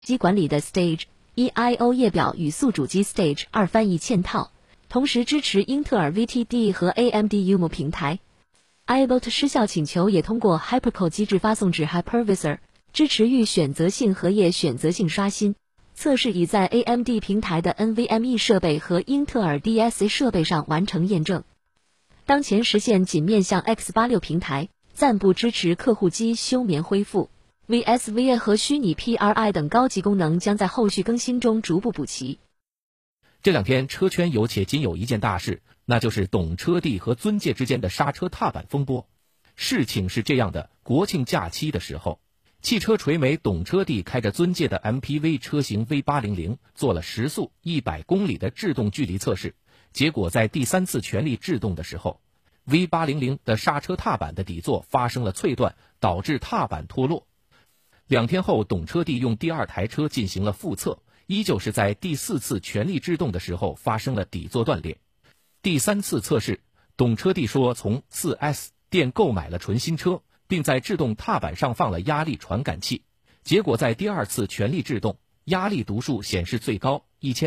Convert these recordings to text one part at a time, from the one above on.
机管理的 Stage 1I/O 页表与宿主机 Stage 2翻译嵌套，同时支持英特尔 VTD 和 AMD UMO 平台。iBoot 失效请求也通过 Hypercode 机制发送至 Hypervisor， 支持域选择性荷叶选择性刷新。测试已在 AMD 平台的 NVMe 设备和英特尔 DSA 设备上完成验证。当前实现仅面向 X86 平台，暂不支持客户机休眠恢复。VSVA 和虚拟 PRI 等高级功能将在后续更新中逐步补齐。 这两天车圈有且仅有一件大事，那就是懂车帝和尊界之间的刹车踏板风波。事情是这样的，国庆假期的时候，汽车传媒懂车帝开着尊界的 MPV 车型 V800 做了时速100公里的制动距离测试，结果在第3次全力制动的时候， V800 的刹车踏板的底座发生了淬断，导致踏板脱落。2天后，懂车帝用第2台车进行了复测，依旧是在第4次全力制动的时候发生了底座断裂。第3次测试，懂车帝说从 4S 店购买了纯新车，并在制动踏板上放了压力传感器，结果在第2次全力制动，压力读数显示最高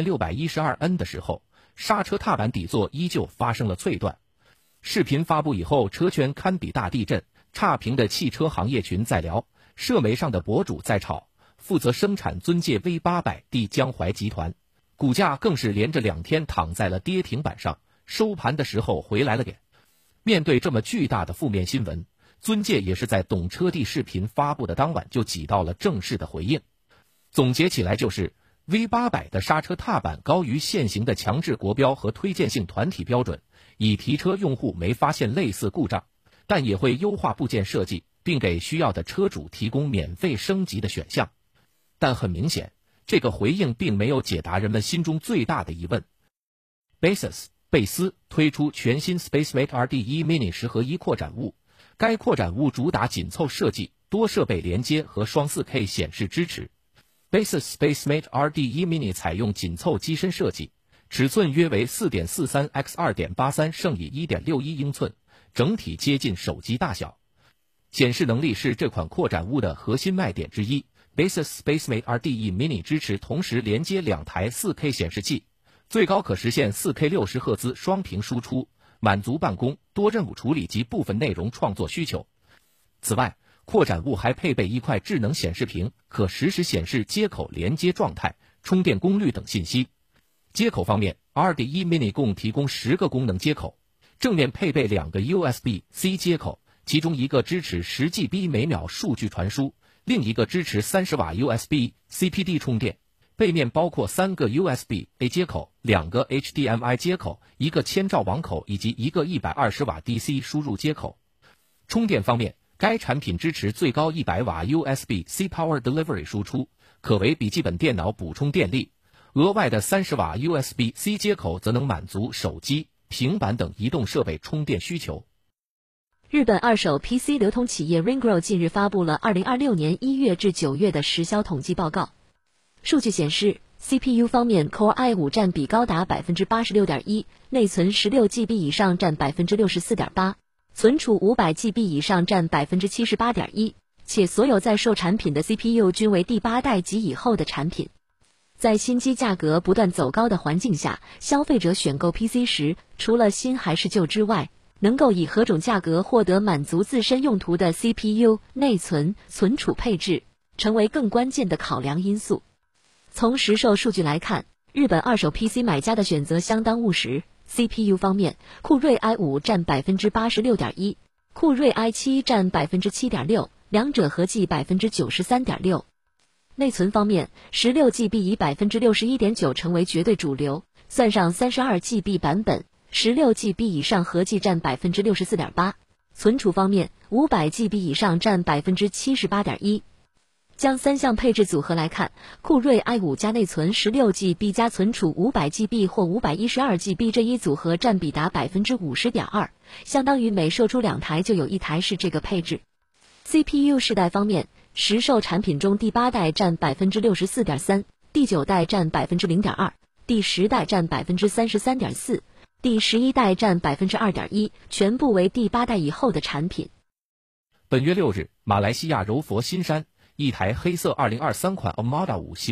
1612N 的时候，刹车踏板底座依旧发生了淬断。视频发布以后，车圈堪比大地震，差评的汽车行业群在聊，社媒上的博主在炒，负责生产尊界 V800 的江淮集团股价更是连着2天躺在了跌停板上，收盘的时候回来了点。面对这么巨大的负面新闻，尊界也是在懂车帝视频发布的当晚就挤到了正式的回应。总结起来就是 V800 的刹车踏板高于现行的强制国标和推荐性团体标准，已提车用户没发现类似故障，但也会优化部件设计，并给需要的车主提供免费升级的选项。但很明显，这个回应并没有解答人们心中最大的疑问。贝斯推出全新 SpaceMate RD1 Mini 10合1扩展物，该扩展物主打紧凑设计、多设备连接和双 4K 显示支持。Basis SpaceMate RD1 Mini 采用紧凑机身设计，尺寸约为 4.43x2.83 乘以 1.61 英寸，整体接近手机大小。显示能力是这款扩展物的核心卖点之一。Basis SpaceMate RD1 Mini 支持同时连接2台 4K 显示器，最高可实现 4K 60赫兹双屏输出，满足办公、多任务处理及部分内容创作需求。此外，扩展物还配备一块智能显示屏，可实时显示接口连接状态、充电功率等信息。接口方面， RD1 Mini 共提供10个功能接口，正面配备2个 USB-C 接口，其中一个支持10 GB 每秒数据传输，另一个支持30瓦 USB-CPD 充电。背面包括3个 USB-A 接口、2个 HDMI 接口、1个千兆网口以及1个120瓦 DC 输入接口。充电方面，该产品支持最高100瓦 USB-C Power Delivery 输出，可为笔记本电脑补充电力。额外的30瓦 USB-C 接口则能满足手机、平板等移动设备充电需求。 日本二手 PC 流通企业 Ringrow 近日发布了2026年1月至9月的实销统计报告。数据显示 CPU 方面 Core i5 占比高达 86.1%， 内存 16GB 以上占 64.8%， 存储 500GB 以上占 78.1%， 且所有在售产品的 CPU 均为第8代及以后的产品。在新机价格不断走高的环境下，消费者选购 PC 时，除了新还是旧之外，能够以何种价格获得满足自身用途的 CPU、内存、存储配置，成为更关键的考量因素。从实售数据来看，日本二手 PC 买家的选择相当务实。CPU 方面，酷睿 i5 占 86.1%， 酷睿 i7 占 7.6%， 两者合计 93.6%。内存方面 ，16GB 以 61.9% 成为绝对主流，算上 32GB 版本，16GB 以上合计占 64.8%。存储方面 ，500GB 以上占 78.1%。将3项配置组合来看，酷睿 i5 加内存 16GB 加存储 500GB 或 512GB 这一组合占比达 50.2%， 相当于每售出2台就有1台是这个配置。CPU 世代方面，实售产品中第8代占 64.3%， 第9代占 0.2%， 第10代占 33.4%， 第11代占 2.1%， 全部为第8代以后的产品。 本月6日，马来西亚柔佛新山一台黑色2023款 Armada 5系